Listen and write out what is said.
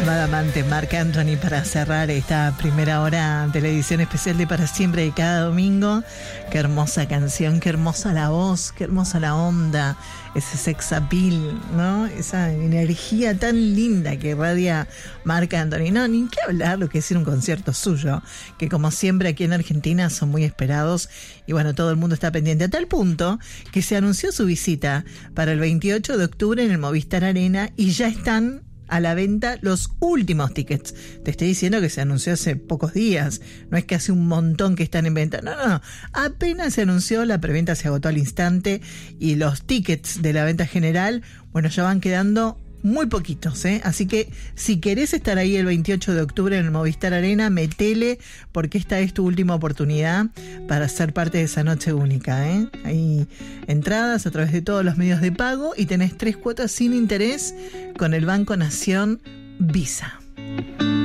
amada amante Marc Anthony para cerrar esta primera hora de la edición especial de Para Siempre de cada domingo. Qué hermosa canción, qué hermosa la voz, qué hermosa la onda, ese sex appeal, ¿no? Esa energía tan linda que irradia Marc Anthony. No, ni qué hablar lo que es ir a un concierto suyo, que como siempre aquí en Argentina son muy esperados y bueno, todo el mundo está pendiente a tal punto que se anunció su visita para el 28 de octubre en el Movistar Arena y ya están a la venta los últimos tickets. Te estoy diciendo que se anunció hace pocos días, no es que hace un montón que están en venta, no, apenas se anunció, la preventa se agotó al instante y los tickets de la venta general, bueno, ya van quedando muy poquitos, así que si querés estar ahí el 28 de octubre en el Movistar Arena, metele, porque esta es tu última oportunidad para ser parte de esa noche única, Hay entradas a través de todos los medios de pago y tenés 3 cuotas sin interés con el Banco Nación Visa.